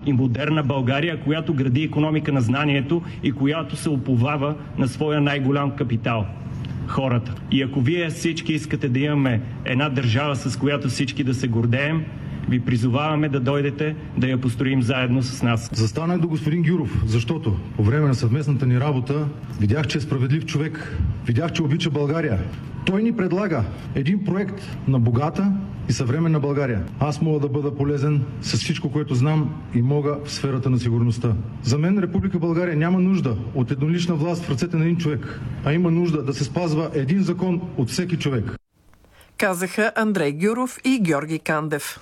и модерна България, която гради икономика на знанието и която се уповава на своя най-голям капитал – хората. И ако вие всички искате да имаме една държава, с която всички да се гордеем, ви призоваваме да дойдете да я построим заедно с нас. Застанах до господин Гюров, защото по време на съвместната ни работа видях, че е справедлив човек. Видях, че обича България. Той ни предлага един проект на богата и съвременна България. Аз мога да бъда полезен с всичко, което знам и мога в сферата на сигурността. За мен Република България няма нужда от еднолична власт в ръцете на един човек, а има нужда да се спазва един закон от всеки човек. Казаха Андрей Гюров и Георги Кандев.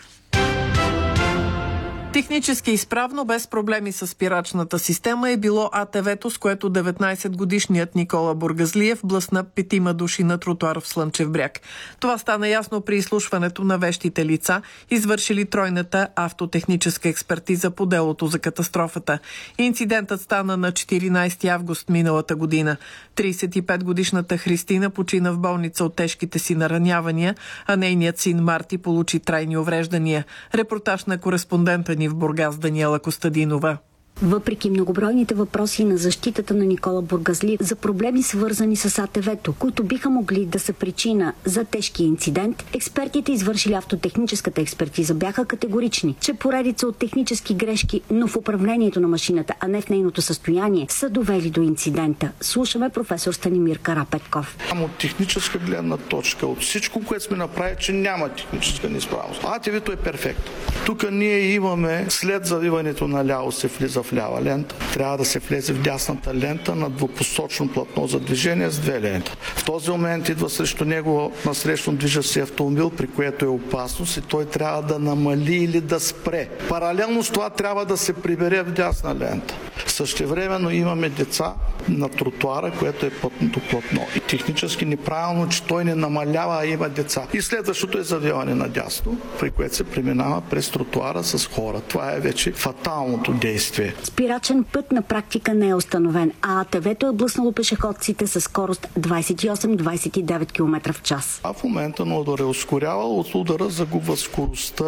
Технически изправно, без проблеми с спирачната система е било АТВ-то, с което 19-годишният Никола Бургазлиев блъсна 5 души на тротуар в Слънчев бряг. Това стана ясно при изслушването на вещите лица, извършили тройната автотехническа експертиза по делото за катастрофата. Инцидентът стана на 14 август миналата година. 35-годишната Христина почина в болница от тежките си наранявания, а нейният син Марти получи трайни увреждания. Репортаж на кореспондента ни в Бургас Даниела Костадинова. Въпреки многобройните въпроси на защитата на Никола Бургазлиев за проблеми свързани с АТВ-то, които биха могли да са причина за тежкия инцидент, експертите, извършили автотехническата експертиза, бяха категорични, че поредица от технически грешки, но в управлението на машината, а не в нейното състояние, са довели до инцидента. Слушаме професор Станимир Карапетков. От техническа гледна точка, от всичко, което сме направили, че няма техническа неизправност. АТВ-то е перфектно. Тук ние имаме след завиването на ляво се влиза в лява лента. Трябва да се влезе в дясната лента на двупосочно платно за движение с 2 ленти. В този момент идва срещу него насрещно движещ се автомобил, при което е опасност и той трябва да намали или да спре. Паралелно с това трябва да се прибере в дясна лента. Същевременно имаме деца на тротуара, което е пътното платно. И технически неправилно, че той не намалява, а има деца. И следващото е завиване надясно, при което се преминава през тротуара с хора. Това е вече фаталното действие. Спирачен път на практика не е установен, а АТВ-то е блъснало пешеходците със скорост 28-29 км в час. А в момента на удара е ускорявал, от удара загубва скоростта,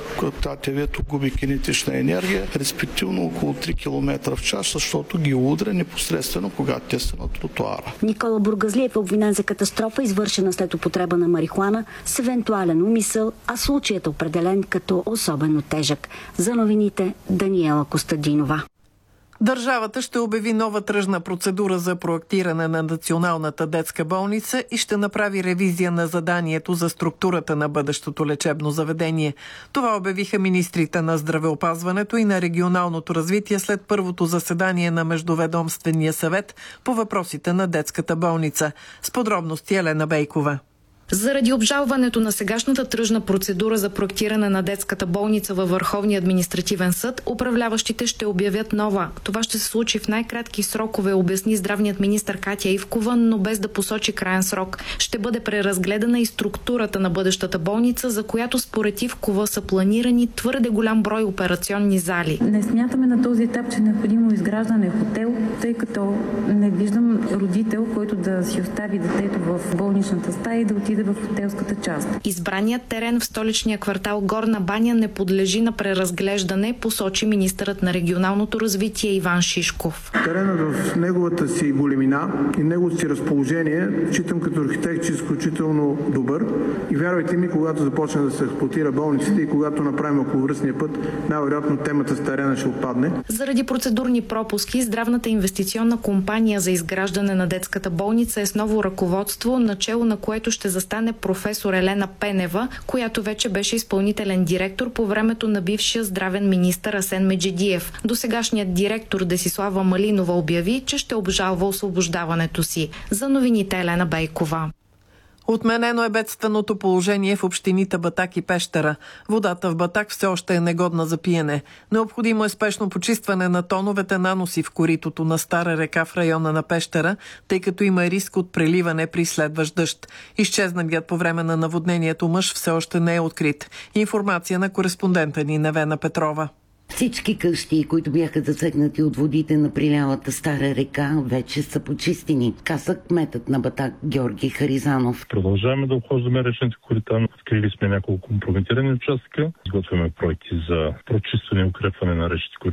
АТВ-то губи кинетична енергия, респективно около 3 км в час, защото ги удря непосредствено, когато те са на тротуара. Никола Бургазлиев е обвинен за катастрофа, извършена след употреба на марихуана с евентуален умисъл, а случаят е определен като особено тежък. За новините Даниела Костадинова. Държавата ще обяви нова тръжна процедура за проектиране на Националната детска болница и ще направи ревизия на заданието за структурата на бъдещото лечебно заведение. Това обявиха министрите на здравеопазването и на регионалното развитие след първото заседание на Междуведомствения съвет по въпросите на детската болница. С подробности Елена Бейкова. Заради обжалването на сегашната тръжна процедура за проектиране на детската болница във Върховния административен съд, управляващите ще обявят нова. Това ще се случи в най-кратки срокове, обясни здравният министър Катя Ивкова, но без да посочи краен срок. Ще бъде преразгледана и структурата на бъдещата болница, за която според Ивкова са планирани твърде голям брой операционни зали. Не смятаме на този етап, че е необходимо изграждане хотел, тъй като не виждам родител, който да си остави детето в болничната стая и да отиде в хотелската част. Избраният терен в столичния квартал Горна баня не подлежи на преразглеждане, посочи министърът на регионалното развитие Иван Шишков. Теренът в неговата си големина и неговото си разположение считам като архитект, че е изключително добър. И вярвайте ми, когато започне да се експлоатира болниците и когато направим околовръстния път, най-вероятно темата с терена ще отпадне. Заради процедурни пропуски, здравната инвестиционна компания за изграждане на детската болница е с ново ръководство, начело на което ще застане професор Елена Пенева, която вече беше изпълнителен директор по времето на бившия здравен министър Асен Меджидиев. Досегашният директор Десислава Малинова обяви, че ще обжалва освобождаването си. За новините Елена Бейкова. Отменено е бедственото положение в общините Батак и Пещера. Водата в Батак все още е негодна за пиене. Необходимо е спешно почистване на тоновете наноси в коритото на Стара река в района на Пещера, тъй като има риск от преливане при следващ дъжд. Изчезналият по време на наводнението мъж все още не е открит. Информация на кореспондента ни Невена Петрова. Всички къщи, които бяха засегнати от водите на прилялата Стара река, вече са почистени, каза кметът на Батак Георги Харизанов. Продължаваме да обхождаме речните корита. Открили сме няколко компрометирани участъка. Изготвяме проекти за прочистване и укрепване на речните корита